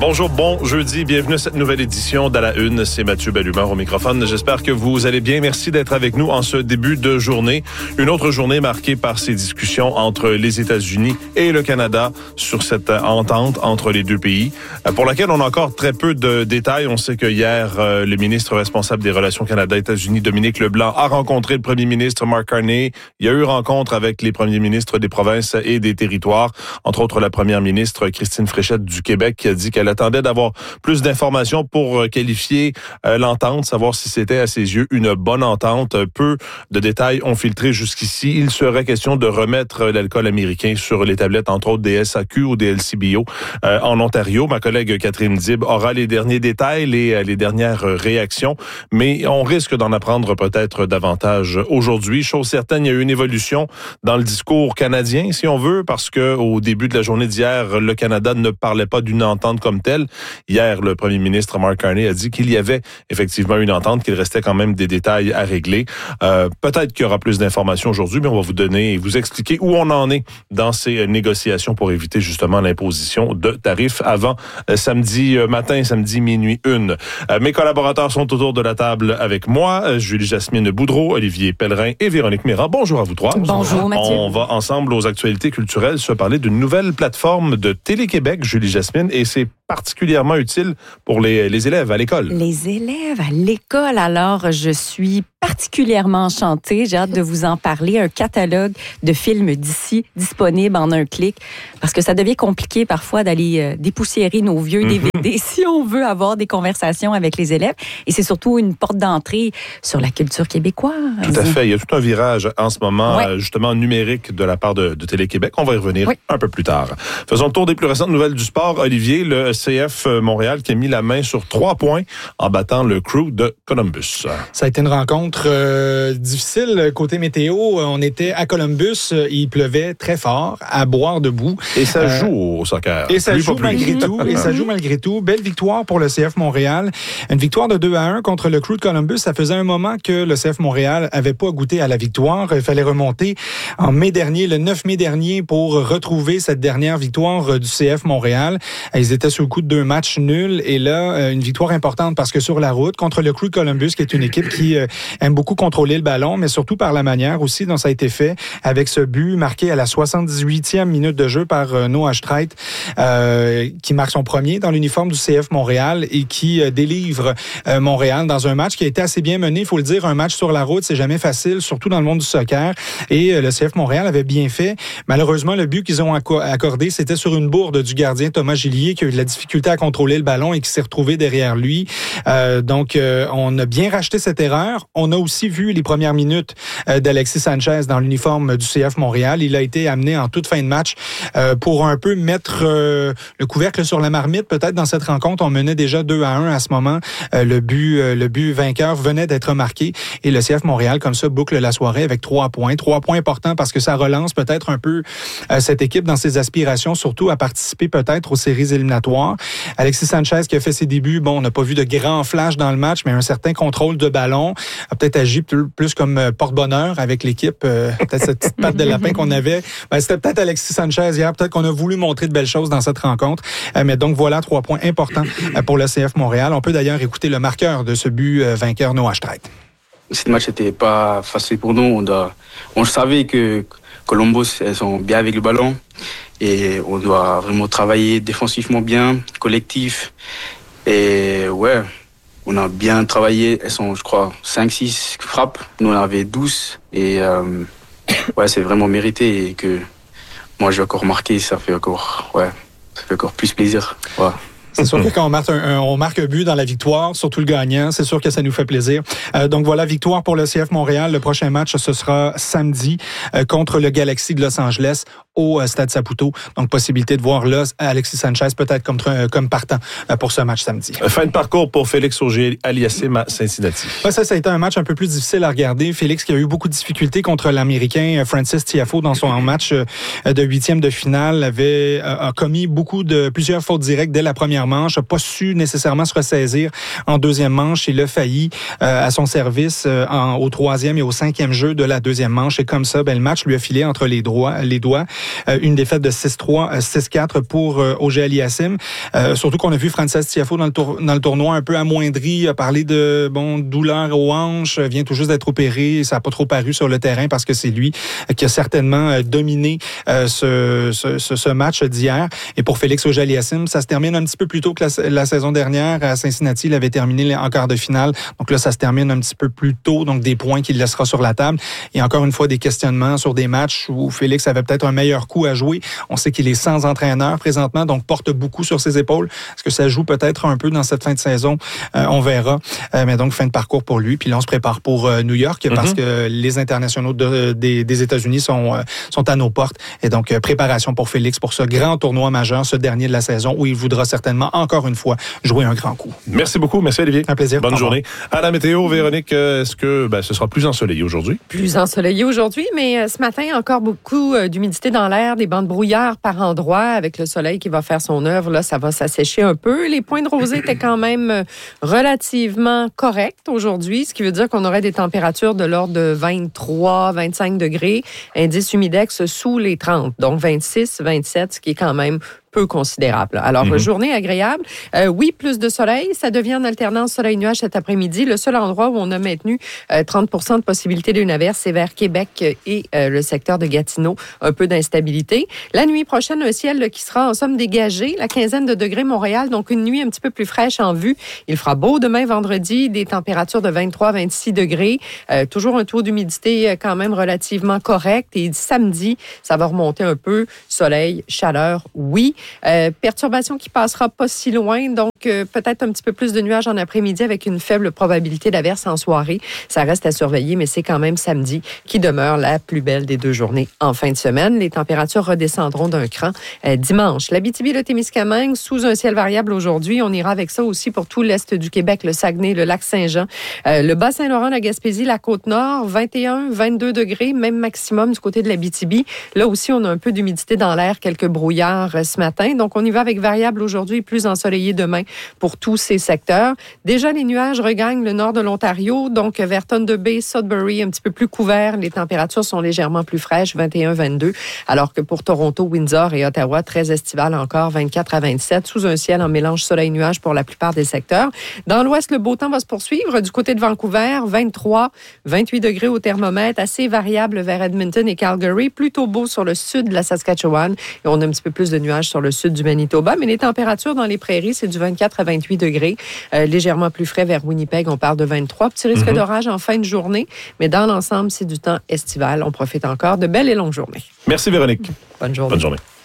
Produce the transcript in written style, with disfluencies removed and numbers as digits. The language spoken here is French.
Bonjour, bon jeudi, bienvenue à cette nouvelle édition d'À la Une. C'est Mathieu Bellumeur au microphone. J'espère que vous allez bien. Merci d'être avec nous en ce début de journée. Une autre journée marquée par ces discussions entre les États-Unis et le Canada sur cette entente entre les deux pays, pour laquelle on a encore très peu de détails. On sait que hier, le ministre responsable des relations Canada-États-Unis, Dominique Leblanc, a rencontré le premier ministre Mark Carney. Il y a eu rencontre avec les premiers ministres des provinces et des territoires, entre autres la première ministre Christine Fréchette du Québec, qui a dit qu'elle attendait d'avoir plus d'informations pour qualifier l'entente, savoir si c'était à ses yeux une bonne entente. Peu de détails ont filtré jusqu'ici. Il serait question de remettre l'alcool américain sur les tablettes, entre autres des SAQ ou des LCBO en Ontario. Ma collègue Catherine Dib aura les derniers détails, les dernières réactions, mais on risque d'en apprendre peut-être davantage aujourd'hui. Chose certaine, il y a eu une évolution dans le discours canadien, si on veut, parce que au début de la journée d'hier, le Canada ne parlait pas d'une entente comme telle. Hier, le premier ministre Mark Carney a dit qu'il y avait effectivement une entente, qu'il restait quand même des détails à régler. Peut-être qu'il y aura plus d'informations aujourd'hui, mais on va vous donner et vous expliquer où on en est dans ces négociations pour éviter justement l'imposition de tarifs avant samedi matin, samedi minuit 1. Mes collaborateurs sont autour de la table avec moi, Julie-Jasmine Boudreau, Olivier Pellerin et Véronique Méran. Bonjour à vous trois. Bonjour Mathieu. On va ensemble aux actualités culturelles se parler d'une nouvelle plateforme de Télé-Québec, Julie-Jasmine, et c'est particulièrement utile pour les élèves à l'école. Les élèves à l'école, alors je suis particulièrement enchantée. J'ai hâte de vous en parler. Un catalogue de films d'ici disponible en un clic, parce que ça devient compliqué parfois d'aller dépoussiérer nos vieux DVD si on veut avoir des conversations avec les élèves. Et c'est surtout une porte d'entrée sur la culture québécoise. Tout à fait. Il y a tout un virage en ce moment, justement numérique de la part de Télé-Québec. On va y revenir un peu plus tard. Faisons le tour des plus récentes nouvelles du sport. Olivier, le CF Montréal qui a mis la main sur 3 points en battant le Crew de Columbus. Ça a été une rencontre difficile côté météo. On était à Columbus, il pleuvait très fort, à boire debout. Et ça joue au soccer. Et ça joue malgré tout. Et ça joue malgré tout. Belle victoire pour le CF Montréal. Une victoire de 2-1 contre le Crew de Columbus. Ça faisait un moment que le CF Montréal avait pas goûté à la victoire. Il fallait remonter en mai dernier, le 9 mai dernier, pour retrouver cette dernière victoire du CF Montréal. Ils étaient sous le coup de 2 matchs nuls. Et là, une victoire importante parce que sur la route, contre le Crew de Columbus, qui est une équipe qui aime beaucoup contrôler le ballon, mais surtout par la manière aussi dont ça a été fait, avec ce but marqué à la 78e minute de jeu par Noah Streit, qui marque son premier dans l'uniforme du CF Montréal et qui délivre Montréal dans un match qui a été assez bien mené. Il faut le dire, un match sur la route, c'est jamais facile, surtout dans le monde du soccer. Et le CF Montréal avait bien fait. Malheureusement, le but qu'ils ont accordé, c'était sur une bourde du gardien Thomas Gillier, qui a eu de la difficulté à contrôler le ballon et qui s'est retrouvé derrière lui. Donc, on a bien racheté cette erreur. On a aussi vu les premières minutes d'Alexis Sanchez dans l'uniforme du CF Montréal. Il a été amené en toute fin de match pour un peu mettre le couvercle sur la marmite. Peut-être dans cette rencontre, on menait déjà 2-1 à ce moment. Le but vainqueur venait d'être marqué et le CF Montréal, comme ça, boucle la soirée avec 3 points. 3 points importants parce que ça relance peut-être un peu cette équipe dans ses aspirations, surtout à participer peut-être aux séries éliminatoires. Alexis Sanchez qui a fait ses débuts, bon, on n'a pas vu de grands flashs dans le match, mais un certain contrôle de ballon, a peut-être agi plus comme porte-bonheur avec l'équipe. Peut-être cette petite patte de lapin qu'on avait. C'était peut-être Alexis Sanchez hier. Peut-être qu'on a voulu montrer de belles choses dans cette rencontre. Mais donc voilà, 3 points importants pour le CF Montréal. On peut d'ailleurs écouter le marqueur de ce but vainqueur, Noah Streit. Ce match n'était pas facile pour nous. On savait que Columbus, elles sont bien avec le ballon. Et on doit vraiment travailler défensivement bien, collectif. Et ouais, on a bien travaillé. Elles sont, je crois, 5-6 frappes. Nous, on avait 12. Et ouais, c'est vraiment mérité. Et que moi, j'ai encore marqué. Ça fait encore plus plaisir. Ouais. C'est sûr que quand on marque un but dans la victoire, surtout le gagnant, c'est sûr que ça nous fait plaisir. Donc voilà, victoire pour le CF Montréal. Le prochain match, ce sera samedi contre le Galaxy de Los Angeles au Stade Saputo. Donc possibilité de voir là Alexis Sanchez peut-être comme partant pour ce match samedi. Fin de parcours pour Félix Auger-Aliassime à Cincinnati. Ouais, ça a été un match un peu plus difficile à regarder. Félix qui a eu beaucoup de difficultés contre l'Américain Francis Tiafoe dans son match de 8e de finale a commis plusieurs fautes directes dès la première manche, n'a pas su nécessairement se ressaisir en deuxième manche. Il a failli à son service au 3e et au 5e jeu de la deuxième manche. Et comme ça, le match lui a filé entre les doigts. une défaite de 6-3, 6-4 pour Auger-Aliassime. Surtout qu'on a vu Frances Tiafoe dans le tournoi un peu amoindri, a parlé de douleur aux hanches, vient tout juste d'être opéré, ça n'a pas trop paru sur le terrain parce que c'est lui qui a certainement dominé ce match d'hier. Et pour Félix Auger-Aliassime, ça se termine un petit peu plus tôt que la saison dernière. À Cincinnati, il avait terminé en quart de finale. Donc là, ça se termine un petit peu plus tôt, donc des points qu'il laissera sur la table. Et encore une fois, des questionnements sur des matchs où Félix avait peut-être un meilleur coup à jouer. On sait qu'il est sans entraîneur présentement, donc porte beaucoup sur ses épaules. Est-ce que ça joue peut-être un peu dans cette fin de saison? On verra. Mais donc, fin de parcours pour lui. Puis là, on se prépare pour New York parce que les internationaux des États-Unis sont à nos portes. Et donc, préparation pour Félix pour ce grand tournoi majeur, ce dernier de la saison, où il voudra certainement, encore une fois, jouer un grand coup. Merci beaucoup. Merci, Olivier. Un plaisir. Bonne journée. À la météo, Véronique, est-ce que ce sera plus ensoleillé aujourd'hui? Plus ensoleillé aujourd'hui, mais ce matin, encore beaucoup d'humidité dans l'air, des bancs de brouillard par endroits, avec le soleil qui va faire son œuvre. Là, ça va s'assécher un peu. Les points de rosée étaient quand même relativement corrects aujourd'hui, ce qui veut dire qu'on aurait des températures de l'ordre de 23, 25 degrés, indice humidex sous les 30, donc 26, 27, ce qui est quand même peu considérable. Alors, journée agréable. Oui, plus de soleil. Ça devient en alternance soleil-nuage cet après-midi. Le seul endroit où on a maintenu 30% de possibilité d'une averse, c'est vers Québec et le secteur de Gatineau. Un peu d'instabilité. La nuit prochaine, un ciel qui sera en somme dégagé. La quinzaine de degrés Montréal, donc une nuit un petit peu plus fraîche en vue. Il fera beau demain, vendredi, des températures de 23-26 degrés. Toujours un taux d'humidité quand même relativement correct. Et samedi, ça va remonter un peu. Soleil, chaleur, oui. Perturbation qui passera pas si loin, donc peut-être un petit peu plus de nuages en après-midi avec une faible probabilité d'averse en soirée. Ça reste à surveiller, mais c'est quand même samedi qui demeure la plus belle des deux journées en fin de semaine. Les températures redescendront d'un cran dimanche. L'Abitibi-le-Témiscamingue sous un ciel variable aujourd'hui. On ira avec ça aussi pour tout l'est du Québec, le Saguenay, le lac Saint-Jean, le Bas-Saint-Laurent, la Gaspésie, la Côte-Nord, 21, 22 degrés, même maximum du côté de l'Abitibi. Là aussi, on a un peu d'humidité dans l'air, quelques brouillards ce matin. Donc, on y va avec variable aujourd'hui et plus ensoleillé demain pour tous ces secteurs. Déjà, les nuages regagnent le nord de l'Ontario, donc vers Thunder Bay, Sudbury, un petit peu plus couvert. Les températures sont légèrement plus fraîches, 21-22, alors que pour Toronto, Windsor et Ottawa, très estival encore, 24 à 27, sous un ciel en mélange soleil-nuage pour la plupart des secteurs. Dans l'ouest, le beau temps va se poursuivre. Du côté de Vancouver, 23, 28 degrés au thermomètre, assez variable vers Edmonton et Calgary, plutôt beau sur le sud de la Saskatchewan. Et on a un petit peu plus de nuages sur le sud du Manitoba, mais les températures dans les prairies, c'est du 24 à 28 degrés. Légèrement plus frais vers Winnipeg, on parle de 23. Petit risque d'orage en fin de journée, mais dans l'ensemble, c'est du temps estival. On profite encore de belles et longues journées. Merci, Véronique. Bonne journée. Bonne journée.